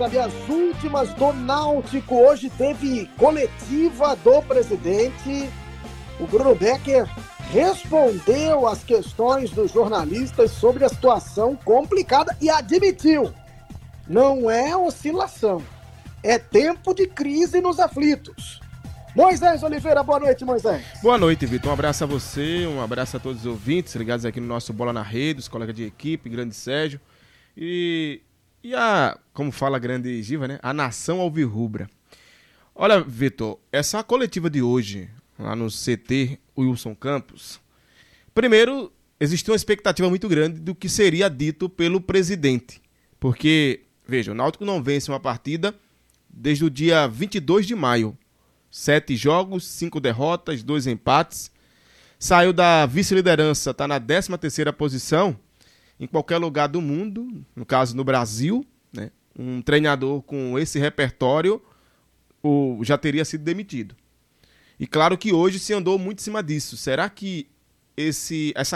Ali as últimas do Náutico. Hoje teve coletiva do presidente. O Bruno Becker respondeu às questões dos jornalistas sobre a situação complicada e admitiu: não é oscilação, é tempo de crise nos aflitos. Moisés Oliveira, boa noite, Moisés. Boa noite, Vitor. Um abraço a você, um abraço a todos os ouvintes ligados aqui no nosso Bola na Rede, os colegas de equipe, grande Sérgio. E como fala a grande Giva, né? A nação alvirrubra. Olha, Vitor, essa coletiva de hoje, lá no CT Wilson Campos, primeiro, existiu uma expectativa muito grande do que seria dito pelo presidente. Porque, veja, o Náutico não vence uma partida desde o dia 22 de maio. 7 jogos, 5 derrotas, 2 empates. Saiu da vice-liderança, está na 13ª posição. Em qualquer lugar do mundo, no caso no Brasil, né, um treinador com esse repertório já teria sido demitido. E claro que hoje se andou muito em cima disso. Será que essa